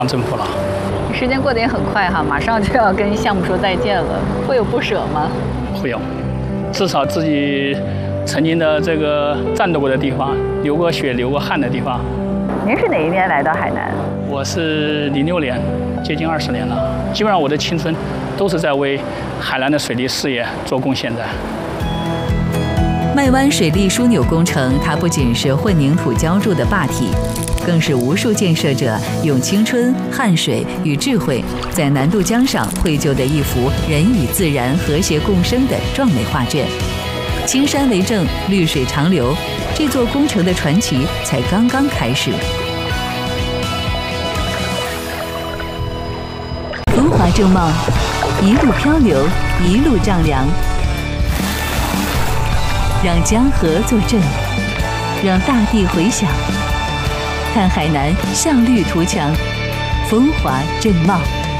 政府了。 时间过得也很快哈，马上就要跟项目说再见了，会有不舍吗？ 会有，至少自己曾经的这个战斗过的地方，流过血、流过汗的地方。 您是哪一年来到海南？ 我是06年，接近20年了。基本上我的青春都是在为海南的水利事业做贡献的。 麦湾水利枢纽工程，它不仅是混凝土浇筑的坝体，更是无数建设者用青春、汗水与智慧，在南渡江上绘就的一幅人与自然和谐共生的壮美画卷。青山为证，绿水长流，这座工程的传奇才刚刚开始。风华正茂，一路漂流，一路丈量。让江河作证，让大地回响。看海南向绿图强，风华正茂。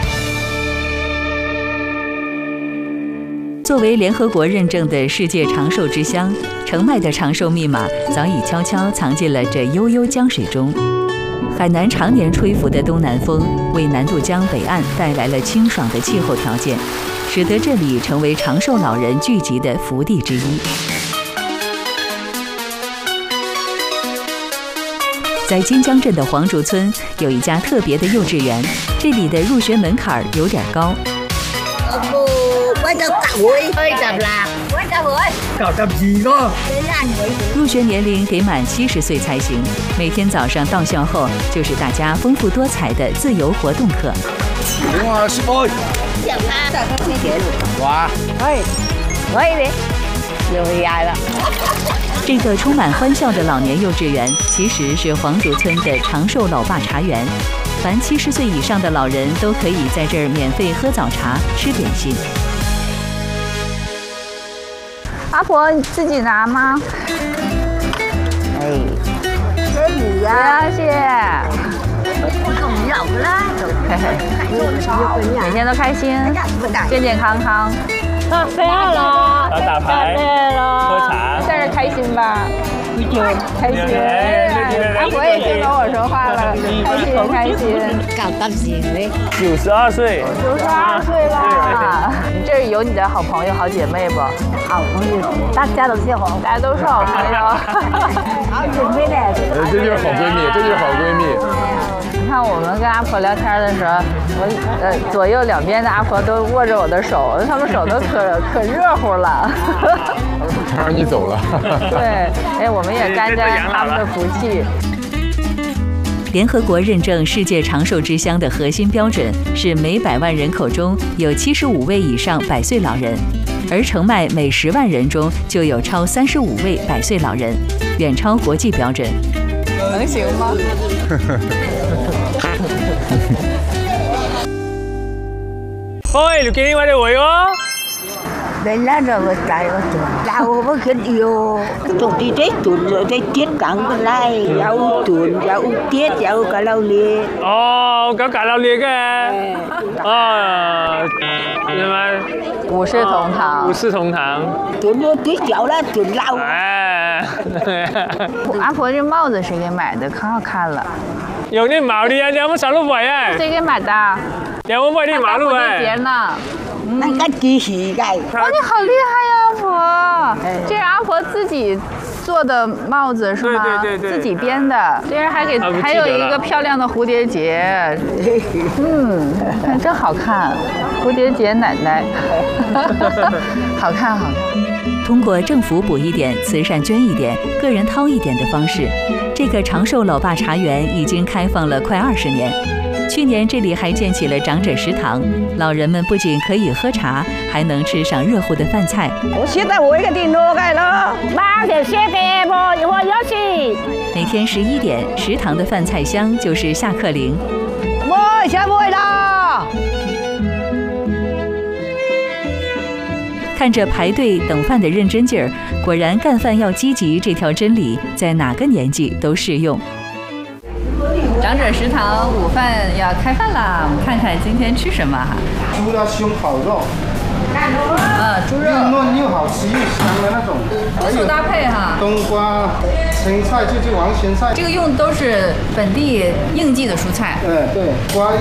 作为联合国认证的世界长寿之乡，澄迈的长寿密码早已悄悄藏进了这悠悠江水中。海南常年吹拂的东南风，为南渡江北岸带来了清爽的气候条件，使得这里成为长寿老人聚集的福地之一。在金江镇的黄竹村有一家特别的幼稚园，这里的入学门槛有点高。入学年龄得满70岁才行。每天早上到校后，就是大家丰富多彩的自由活动课。这个充满欢笑的老年幼稚园，其实是黄竹村的长寿老爸茶园。凡70岁以上的老人都可以在这儿免费喝早茶、吃点心。 阿婆，你自己拿吗？哎，给你呀，谢谢。每天都开心，健健康康。 打飞了， 打牌，喝茶， 现在开心吧？开心。阿婆也听懂我说话了，开心。 92岁 ，92岁了。你这有你的好朋友、好姐妹不？好朋友，大家都是好，大家都是好朋友。好姐妹呢？ 这就是好闺蜜，这就是好闺蜜。 你看我们跟阿婆聊天的时候，我左右两边的阿婆都握着我的手，他们手都可热乎了。 他让你走了。 对，哎，我们也沾沾他们的福气。 联合国认证世界长寿之乡的核心标准是每100万人口中有75位以上100岁老人，而澄迈每10万人中就有超35位100岁老人，远超国际标准。 能行吗？ 喂，你给我的喂哦。 Đến là rồi một cái rau có cái điều tổng đi tết tuần rồi tết tiết cắn cái này rau tuần rau tiết rau cả lâu liền có cả lâu liền cái什么五世同堂， 五世同堂， tuần nó tiết rau là tuần rau。 阿婆，这帽子谁给买的？可好看了。 有那毛的呀，你们上路买哎？ 谁给买的？ 你们买的马路哎？ 蝴蝶呢？ 那个机器盖。 哇，你好厉害呀，阿婆！这是阿婆自己做的帽子是吗？ 对， 自己编的。这人还有一个漂亮的蝴蝶结，看真好看，蝴蝶结奶奶，好看好看。 通过政府补一点、慈善捐一点、个人掏一点的方式，这个长寿老爸茶园已经开放了快20年。去年这里还建起了长者食堂，老人们不仅可以喝茶，还能吃上热乎的饭菜。 我现在我一个电脑盖了，8点7点我要去。 每天11点，食堂的饭菜香就是下课铃。 我下会了。 看着排队等饭的认真劲儿，果然干饭要积极这条真理在哪个年纪都适用。长者食堂午饭要开饭啦，我们看看今天吃什么哈。 猪的胸烤肉， 猪肉又嫩又好吃又香的那种， 多手搭配哈。 冬瓜、青菜就是王咸菜， 这个用的都是本地应季的蔬菜。 对，瓜。